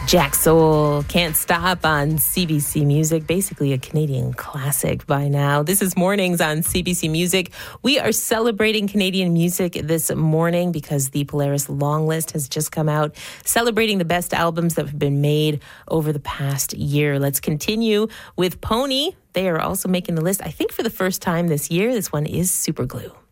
Jack Soul, Can't Stop on CBC Music, basically a Canadian classic by now. This is Mornings on CBC Music. We are celebrating Canadian music this morning because the Polaris Long List has just come out, celebrating the best albums that have been made over the past year. Let's continue with Pony. They are also making the list, I think, for the first time this year. This one is Superglue.